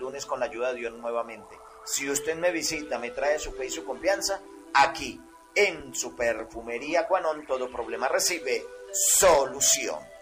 lunes con la ayuda de Dios nuevamente. Si usted me visita, me trae su fe y su confianza, aquí en su perfumería Quanon todo problema recibe solución.